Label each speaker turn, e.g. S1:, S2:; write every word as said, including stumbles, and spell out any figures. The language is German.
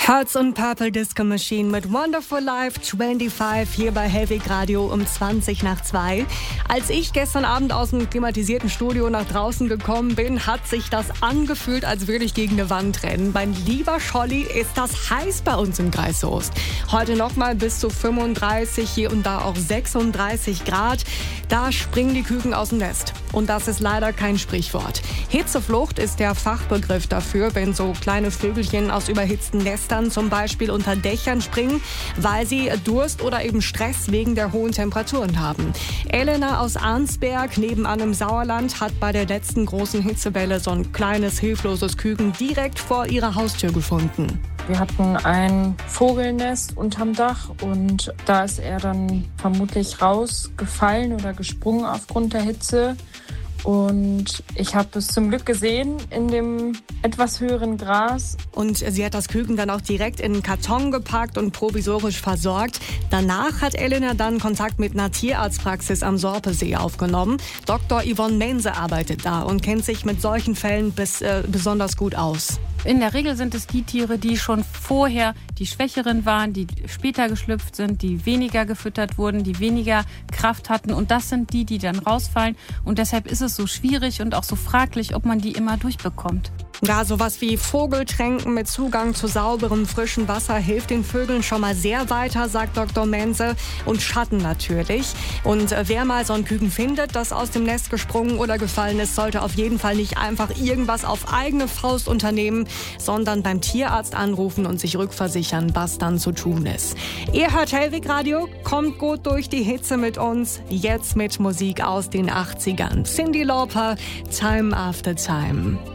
S1: Hearts und Purple Disco Machine mit Wonderful Life fünfundzwanzig hier bei Hellweg Radio um zwanzig nach zwei. Als ich gestern Abend aus dem klimatisierten Studio nach draußen gekommen bin, hat sich das angefühlt, als würde ich gegen eine Wand rennen. Mein lieber Scholli, ist das heiß bei uns im Kreis Soest. Heute nochmal bis zu fünfunddreißig, hier und da auch sechsunddreißig Grad. Da springen die Küken aus dem Nest. Und das ist leider kein Sprichwort. Hitzeflucht ist der Fachbegriff dafür, wenn so kleine Vögelchen aus überhitzten Nestern zum Beispiel unter Dächern springen, weil sie Durst oder eben Stress wegen der hohen Temperaturen haben. Elena aus Arnsberg, nebenan im Sauerland, hat bei der letzten großen Hitzewelle so ein kleines, hilfloses Küken direkt vor ihrer Haustür gefunden.
S2: Wir hatten ein Vogelnest unterm Dach und da ist er dann vermutlich rausgefallen oder gesprungen aufgrund der Hitze. Und ich habe es zum Glück gesehen in dem etwas höheren Gras.
S1: Und sie hat das Küken dann auch direkt in einen Karton gepackt und provisorisch versorgt. Danach hat Elena dann Kontakt mit einer Tierarztpraxis am Sorpesee aufgenommen. Doktor Yvonne Mense arbeitet da und kennt sich mit solchen Fällen bis, äh, besonders gut aus.
S3: In der Regel sind es die Tiere, die schon vorher die Schwächeren waren, die später geschlüpft sind, die weniger gefüttert wurden, die weniger Kraft hatten. Und das sind die, die dann rausfallen. Und deshalb ist es so schwierig und auch so fraglich, ob man die immer durchbekommt.
S1: Ja, sowas wie Vogeltränken mit Zugang zu sauberem, frischem Wasser hilft den Vögeln schon mal sehr weiter, sagt Doktor Mense. Und Schatten natürlich. Und äh, wer mal so ein Küken findet, das aus dem Nest gesprungen oder gefallen ist, sollte auf jeden Fall nicht einfach irgendwas auf eigene Faust unternehmen, sondern beim Tierarzt anrufen und sich rückversichern, was dann zu tun ist. Ihr hört Hellweg Radio, kommt gut durch die Hitze mit uns. Jetzt mit Musik aus den achtzigern. Cyndi Lauper, Time After Time.